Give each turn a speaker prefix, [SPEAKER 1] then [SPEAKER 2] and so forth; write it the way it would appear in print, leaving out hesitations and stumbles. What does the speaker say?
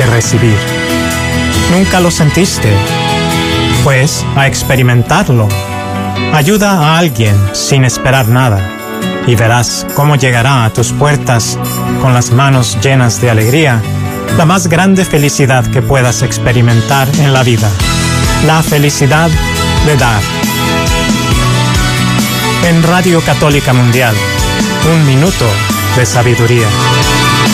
[SPEAKER 1] recibir. ¿Nunca lo sentiste? Pues a experimentarlo. Ayuda a alguien sin esperar nada y verás cómo llegará a tus puertas con las manos llenas de alegría la más grande felicidad que puedas experimentar en la vida, la felicidad de dar. En Radio Católica Mundial, un minuto de sabiduría.